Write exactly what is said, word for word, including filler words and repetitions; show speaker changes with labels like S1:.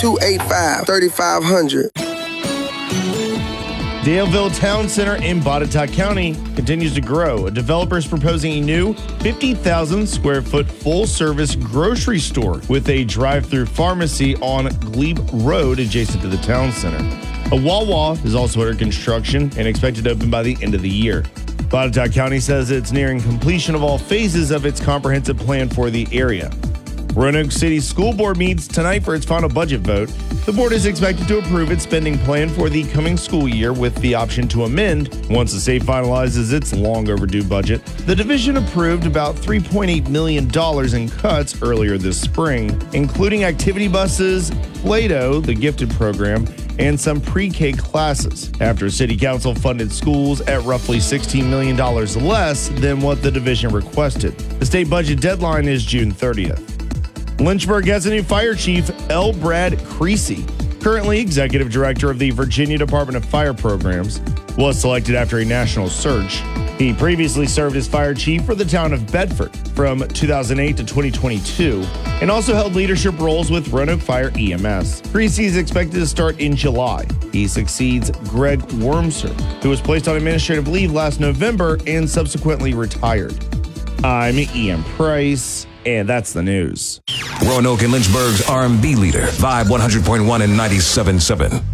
S1: two eight five, three five zero zero.
S2: Daleville Town Center in Botetourt County continues to grow. A developer is proposing a new fifty thousand square foot full-service grocery store with a drive-through pharmacy on Glebe Road adjacent to the town center. A Wawa is also under construction and expected to open by the end of the year. Botetourt County says it's nearing completion of all phases of its comprehensive plan for the area. Roanoke City School Board meets tonight for its final budget vote. The board is expected to approve its spending plan for the coming school year with the option to amend once the state finalizes its long overdue budget. The division approved about three point eight million dollars in cuts earlier this spring, including activity buses, Play-Doh, the gifted program, and some pre-K classes, after City Council funded schools at roughly sixteen million dollars less than what the division requested. The state budget deadline is June thirtieth. Lynchburg has a new fire chief, L. Brad Creasy, currently executive director of the Virginia Department of Fire Programs, was selected after a national search. He previously served as fire chief for the town of Bedford from two thousand eight to twenty twenty-two and also held leadership roles with Roanoke Fire E M S. Creasy is expected to start in July. He succeeds Greg Wormser, who was placed on administrative leave last November and subsequently retired. I'm Ian Price, and that's the news.
S3: Roanoke and Lynchburg's R and B leader, Vibe one hundred point one and ninety-seven point seven.